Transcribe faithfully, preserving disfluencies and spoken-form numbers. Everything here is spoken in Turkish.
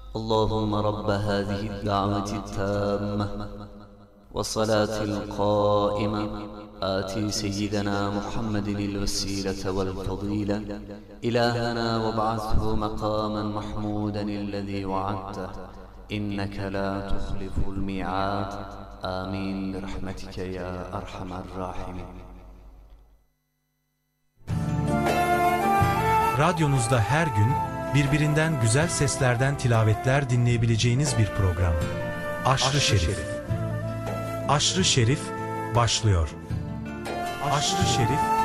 اللهم رب هذه الدعوة التامة والصلاة القائمة آتي سيدنا محمد الوسيلة والفضيلة إلهنا وابعثه مقاما محمودا الذي وعدته إنك لا تخلف الميعاد آمين برحمتك يا أرحم الراحمين. Radyonuzda her gün birbirinden güzel seslerden tilavetler dinleyebileceğiniz bir program. Aşrı Şerif. Aşrı Şerif başlıyor. Aşrı Şerif